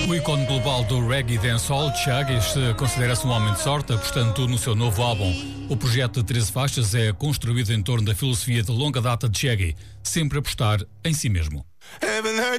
O ícone global do reggae dancehall, Chuggy, considera-se um homem de sorte, apostando tudo no seu novo álbum. O projeto de 13 faixas é construído em torno da filosofia de longa data de Chuggy, sempre apostar em si mesmo.